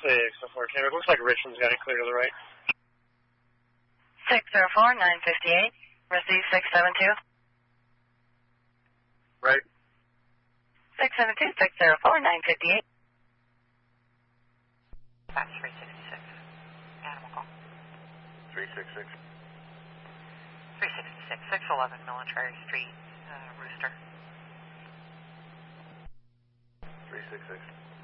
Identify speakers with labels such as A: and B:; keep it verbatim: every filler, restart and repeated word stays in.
A: six oh four, It looks like Richmond's got it clear to the right.
B: six oh four, nine fifty-eight. Receive six seven two.
A: Right.
B: six seven two, six oh four, nine fifty-eight.
C: That's three sixty-six. Animal call.
D: three sixty-six.
C: three sixty-six, six eleven Military Street, uh, Rooster.
D: three sixty-six.